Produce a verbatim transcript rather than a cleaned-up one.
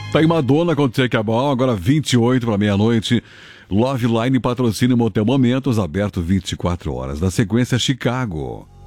Tá em Madonna, quando você que é bom, agora vinte e oito para meia-noite. Love Line patrocina Motel Momentos, aberto vinte e quatro horas. Na sequência, Chicago.